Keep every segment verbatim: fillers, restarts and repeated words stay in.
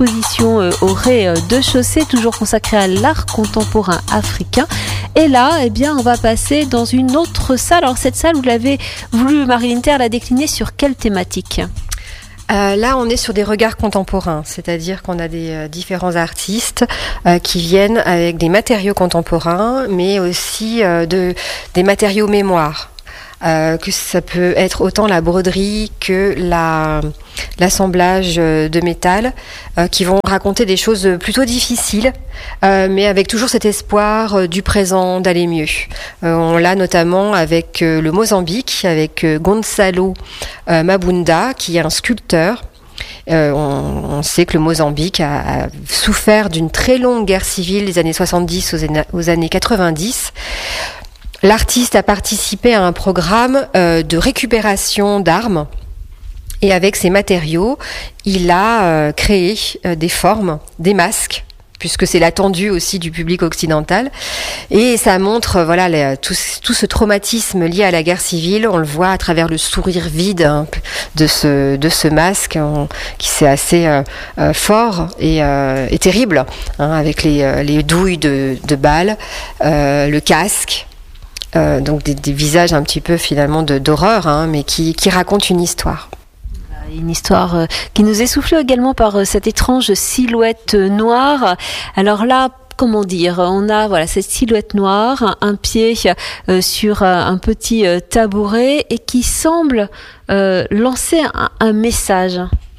exposition euh, au rez-de-chaussée, toujours consacrée à l'art contemporain africain. Et là, eh bien, on va passer dans une autre salle. Alors cette salle, vous l'avez voulu, Marie-Linter, la décliner sur quelle thématique ? Euh, là, on est sur des regards contemporains, c'est-à-dire qu'on a des euh, différents artistes euh, qui viennent avec des matériaux contemporains, mais aussi euh, de, des matériaux mémoire. Euh, que ça peut être autant la broderie que la, l'assemblage de métal, euh, qui vont raconter des choses plutôt difficiles, euh, mais avec toujours cet espoir euh, du présent, d'aller mieux. Euh, on l'a notamment avec euh, le Mozambique, avec euh, Gonçalo euh, Mabunda, qui est un sculpteur. Euh, on, on sait que le Mozambique a, a souffert d'une très longue guerre civile des années soixante-dix aux, aux années quatre-vingt-dix. L'artiste a participé à un programme euh, de récupération d'armes et avec ces matériaux, il a euh, créé euh, des formes, des masques, puisque c'est l'attendu aussi du public occidental. Et ça montre euh, voilà les, tout, tout ce traumatisme lié à la guerre civile. On le voit à travers le sourire vide hein, de ce de ce masque on, qui c'est assez euh, euh, fort et, euh, et terrible, hein, avec les, euh, les douilles de, de balles, euh, le casque. Euh, donc des, des visages un petit peu finalement de, d'horreur, hein, mais qui, qui racontent une histoire. Une histoire euh, qui nous est soufflée également par euh, cette étrange silhouette euh, noire. Alors là, comment dire, on a voilà cette silhouette noire, un, un pied euh, sur euh, un petit euh, tabouret et qui semble euh, lancer un, un message.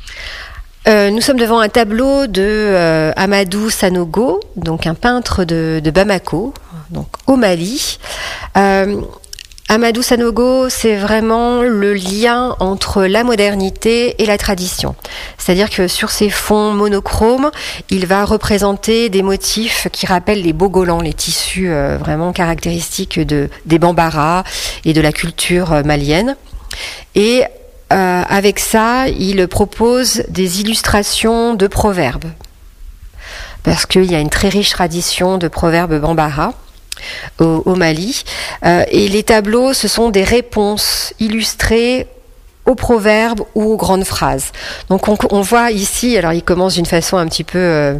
Euh, nous sommes devant un tableau de euh, Amadou Sanogo, donc un peintre de, de Bamako, donc au Mali. Euh, Amadou Sanogo, c'est vraiment le lien entre la modernité et la tradition. C'est-à-dire que sur ces fonds monochromes, il va représenter des motifs qui rappellent les bogolans, les tissus euh, vraiment caractéristiques de, des Bambara et de la culture euh, malienne. Et Euh, avec ça, il propose des illustrations de proverbes. Parce qu'il y a une très riche tradition de proverbes bambara au, au Mali. Euh, et les tableaux, ce sont des réponses illustrées aux proverbes ou aux grandes phrases. Donc on, on voit ici, alors il commence d'une façon un petit peu euh,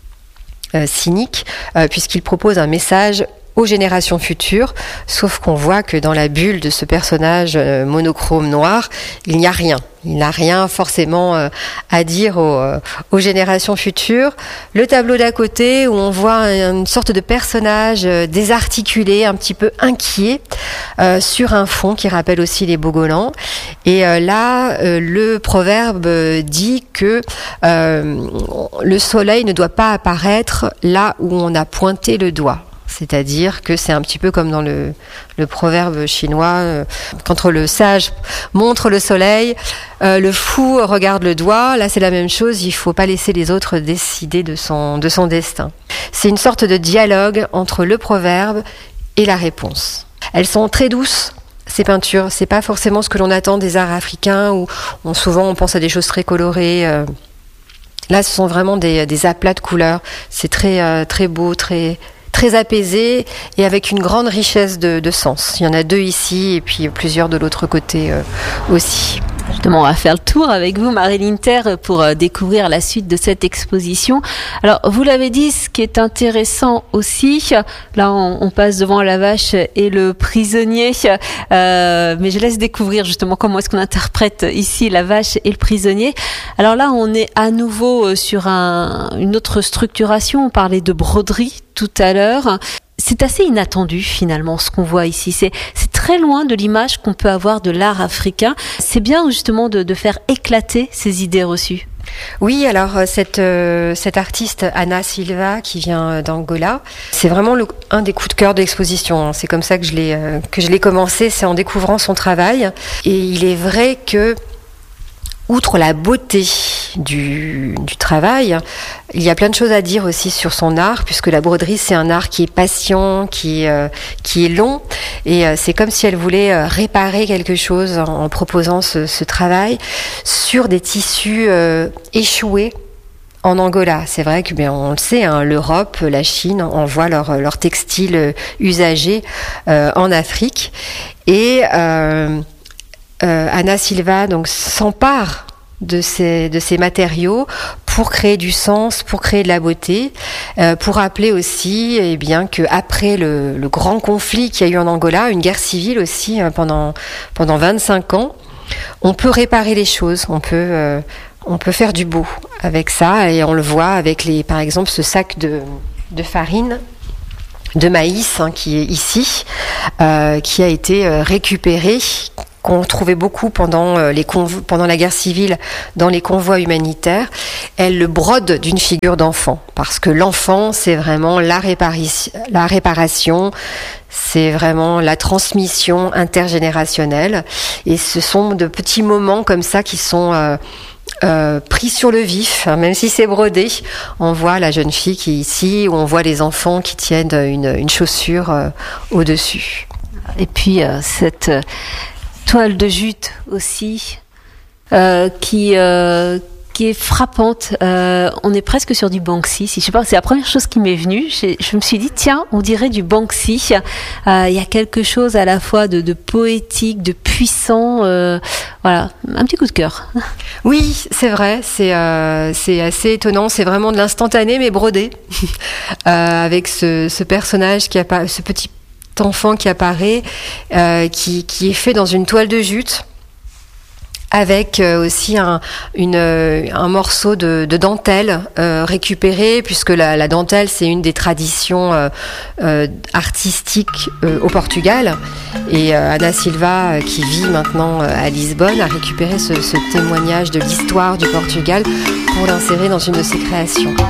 euh, cynique, euh, puisqu'il propose un message aux générations futures, sauf qu'on voit que dans la bulle de ce personnage euh, monochrome noir, il n'y a rien. Il n'a rien forcément euh, à dire aux, euh, aux générations futures. Le tableau d'à côté, où on voit une sorte de personnage euh, désarticulé, un petit peu inquiet, euh, sur un fond qui rappelle aussi les Bogolans. Et euh, là, euh, le proverbe dit que euh, le soleil ne doit pas apparaître là où on a pointé le doigt. C'est-à-dire que c'est un petit peu comme dans le, le proverbe chinois, euh, quand le sage montre le soleil, euh, le fou regarde le doigt. Là, c'est la même chose, il ne faut pas laisser les autres décider de son, de son destin. C'est une sorte de dialogue entre le proverbe et la réponse. Elles sont très douces, ces peintures. C'est pas forcément ce que l'on attend des arts africains, où on, souvent on pense à des choses très colorées. Euh. Là, ce sont vraiment des, des aplats de couleurs. C'est très, euh, très beau, très... très apaisé et avec une grande richesse de, de sens. Il y en a deux ici et puis plusieurs de l'autre côté euh, aussi. Justement, on va faire le tour avec vous, Marie-Linter, pour euh, découvrir la suite de cette exposition. Alors, vous l'avez dit, ce qui est intéressant aussi, là, on, on passe devant la vache et le prisonnier, euh, mais je laisse découvrir justement comment est-ce qu'on interprète ici la vache et le prisonnier. Alors là, on est à nouveau sur un, une autre structuration. On parlait de broderie tout à l'heure. C'est assez inattendu finalement ce qu'on voit ici. C'est, c'est très loin de l'image qu'on peut avoir de l'art africain. C'est bien justement de, de faire éclater ces idées reçues. Oui, alors cette, euh, cette artiste Ana Silva qui vient d'Angola, c'est vraiment le, un des coups de cœur de l'exposition. C'est comme ça que je l'ai, euh, que je l'ai commencé, c'est en découvrant son travail. Et il est vrai que outre la beauté du, du travail, il y a plein de choses à dire aussi sur son art, puisque la broderie, c'est un art qui est patient, qui, euh, qui est long, et euh, c'est comme si elle voulait euh, réparer quelque chose en, en proposant ce, ce travail sur des tissus euh, échoués en Angola. C'est vrai que, bien, on le sait, hein, l'Europe, la Chine envoient leurs leur textiles usagés euh, en Afrique, et euh, Euh, Ana Silva donc s'empare de ces, de ces matériaux pour créer du sens, pour créer de la beauté, euh, pour rappeler aussi eh bien, qu'après le, le grand conflit qu'il y a eu en Angola, une guerre civile aussi euh, pendant, pendant vingt-cinq ans, on peut réparer les choses, on peut, euh, on peut faire du beau avec ça, et on le voit avec, les, par exemple, ce sac de, de farine, de maïs hein, qui est ici, euh, qui a été euh, récupéré, qu'on trouvait beaucoup pendant, euh, les convo- pendant la guerre civile dans les convois humanitaires. Elle le brode d'une figure d'enfant, parce que l'enfant, c'est vraiment la, répari- la réparation, c'est vraiment la transmission intergénérationnelle, et ce sont de petits moments comme ça qui sont euh, euh, pris sur le vif, hein, même si c'est brodé. On voit la jeune fille qui est ici, ou on voit les enfants qui tiennent une, une chaussure euh, au-dessus. Et puis euh, cette euh, toile de jute aussi, euh, qui euh, qui est frappante. Euh, on est presque sur du Banksy. Si je sais pas, c'est la première chose qui m'est venue. J'ai, je me suis dit tiens, on dirait du Banksy. Euh, Il y a quelque chose à la fois de, de poétique, de puissant. Euh, voilà, un petit coup de cœur. Oui, c'est vrai. C'est euh, c'est assez étonnant. C'est vraiment de l'instantané, mais brodé, euh, avec ce, ce personnage qui apparaît, ce petit enfant qui apparaît, euh, qui, qui est fait dans une toile de jute, avec euh, aussi un, une, un morceau de, de dentelle euh, récupéré, puisque la, la dentelle, c'est une des traditions euh, euh, artistiques euh, au Portugal. Et euh, Ana Silva, euh, qui vit maintenant euh, à Lisbonne, a récupéré ce, ce témoignage de l'histoire du Portugal pour l'insérer dans une de ses créations.